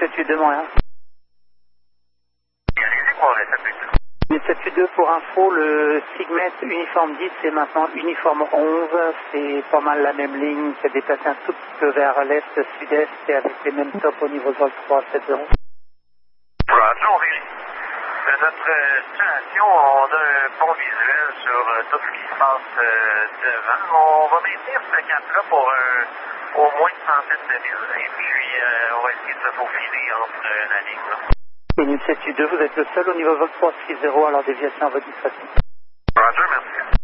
782 Montréal. Allez-y pour les 782. 782 pour info, le Sigmet uniforme 10 c'est maintenant uniforme 11, c'est pas mal la même ligne, qui a déplacé un tout petit peu vers l'est, sud-est et avec les mêmes tops au niveau de vol 370. Roger, on vérifie. De notre station, on a un bon visuel sur tout ce qui se passe devant. On va maintenir ce cap-là pour au moins une centaine de milles et puis on va essayer de se faufiler entre la ligne. Là. Minute 782, vous êtes le seul au niveau vol 360, alors déviation à votre discrétion. Roger, merci.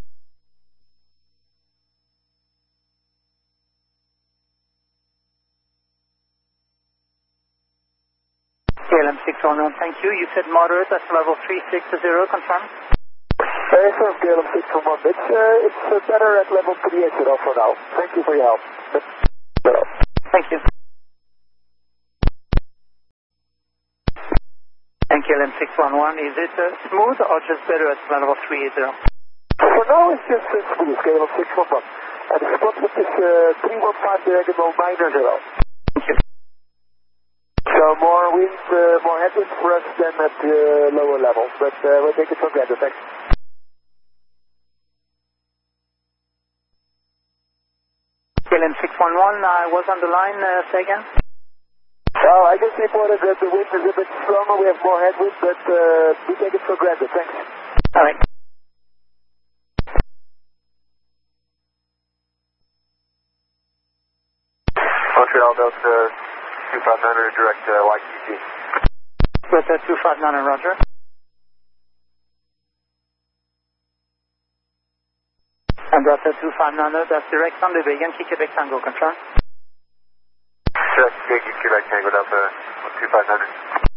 KLM 611, thank you. You said moderate at level 360, confirm? From KLM 611, it's better at level 380 for now. Thank you for your help. Thank you. And KLM 611, is it smooth or just better at level 380? For now, it's just smooth, KLM 611. And the spot is 315 diagonal 90. Thank you. So more wind, more headwind for us than at the lower level, but we'll take it for granted. Thanks. KLM 611, I was on the line, say again? I just reported that the wind is a bit stronger, we have more headwind, but we take it for granted. Thanks. All right. Montreal Delta 259 direct YQT. Delta 259, Roger. And Delta 259, that's direct on the Yankee Quebec Tango, confirm? Direct Yankee Quebec Tango Delta 259.